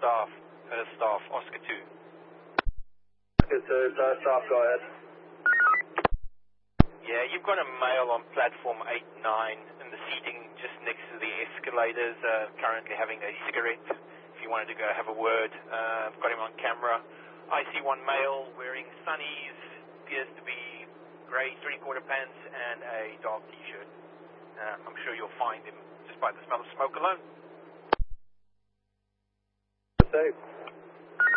staff, Oscar 2. Oscar 2, staff, go ahead. Yeah, you've got a male on platform 8-9 in the seating just next to the escalators, currently having a cigarette. If you wanted to go have a word, I've got him on camera. I see one male wearing sunnies, appears to be grey three-quarter pants and a dark t-shirt. I'm sure you'll find him just by the smell of smoke alone. Safe.